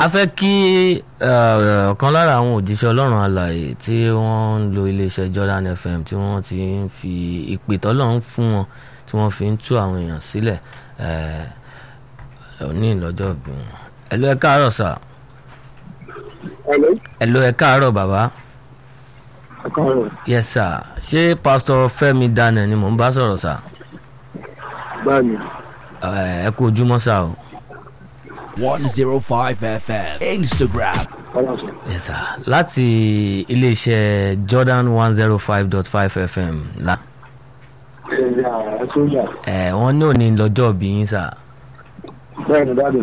a fẹ́ kí ọ̀kan lára àwọn òjíṣẹ́ ọlọ́run alààyè tí wọ́n ń lo iléeṣẹ́ Jordan FM tí wọ́n ti ń fi ìpè tọ́lọ́run fún wọn tí wọ́n fi ń tú àwọn èèyàn sílẹ̀ ní ìlọ́jọ́ bí wọn. Hello, ẹ káàárọ̀ sà. Hello, ẹ káàárọ̀ bàbá. Ẹ káàárọ̀. Yes sir. Ṣé Pastor Fẹ́mi Daniel ni mò ń bá sọ̀rọ̀ sà? Báyìí. Ẹ kú ojúmọ́ sà o. 105 FM Instagram. Yes sir. Láti iléeṣẹ́ Jordan 105.5 FM la. Wọ́n ní Wọ́n ní òní lọ́jọ́ bí yín sà. bẹ́ẹ̀ ni dáàbò.